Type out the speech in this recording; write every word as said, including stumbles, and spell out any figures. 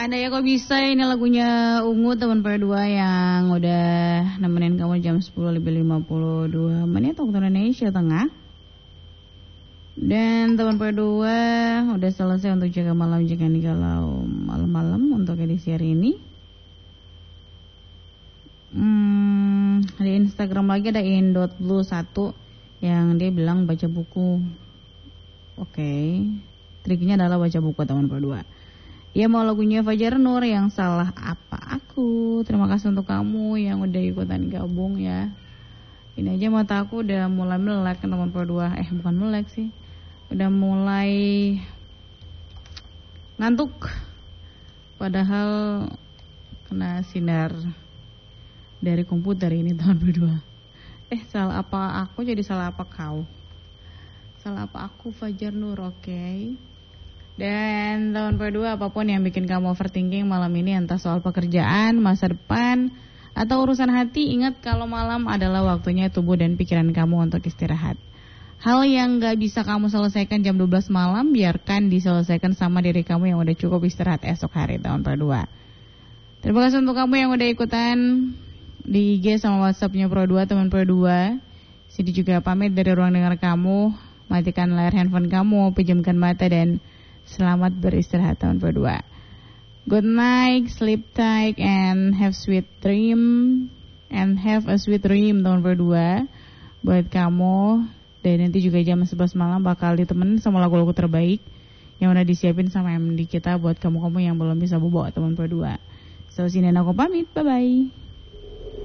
Ada ya kok bisa, ini lagunya Ungu teman berdua yang udah nemenin kamu jam sepuluh lebih lima puluh dua menit waktu Indonesia Tengah. Dan teman berdua udah selesai untuk jaga malam jika nih kalau malam-malam untuk edisi hari ini. Hmm, di Instagram lagi ada in.blue satu yang dia bilang baca buku. Oke, okay. Triknya adalah baca buku teman berdua. Ya mau lagunya Fajar Nur yang salah apa aku. Terima kasih untuk kamu yang udah ikutan gabung ya. Ini aja mata aku udah mulai melek teman berdua. Eh bukan melek sih, udah mulai ngantuk. Padahal kena sinar dari komputer ini teman berdua. Eh salah apa aku jadi salah apa kau? Salah apa aku Fajar Nur, oke okay. Dan tahun berdua apapun yang bikin kamu overthinking malam ini, entah soal pekerjaan, masa depan, atau urusan hati, ingat kalau malam adalah waktunya tubuh dan pikiran kamu untuk istirahat. Hal yang gak bisa kamu selesaikan jam dua belas malam, biarkan diselesaikan sama diri kamu yang udah cukup istirahat esok hari tahun berdua. Terima kasih untuk kamu yang udah ikutan di I G sama WhatsAppnya Pro dua teman Pro dua. Sini juga pamit dari ruang dengar kamu. Matikan layar handphone kamu, pejamkan mata dan selamat beristirahat tahun berdua. Good night, sleep tight and have sweet dream and have a sweet dream tahun berdua buat kamu. Dan nanti juga jam sebelas malam bakal ditemenin sama lagu-lagu terbaik yang udah disiapin sama M D kita buat kamu-kamu yang belum bisa bobo teman berdua. So sini aku pamit, bye bye.